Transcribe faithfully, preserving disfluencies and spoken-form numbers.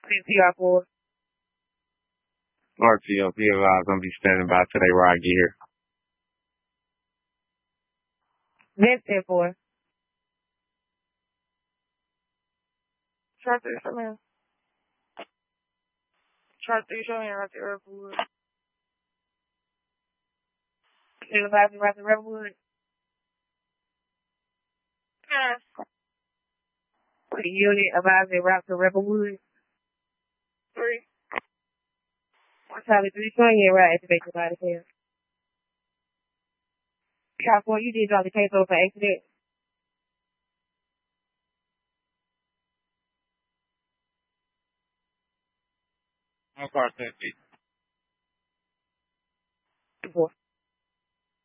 C R four. R T O, be advised, I'm be standing by today where I get here. That's ten four. Try to show me. Try to show me right there, Redwood. You advise me right to Redwood? Yeah. The unit advise me right to Redwood? Three. One time three twenty here, right? Activate your body here. California, you did drop the case over for accident. How far ten feet? Four.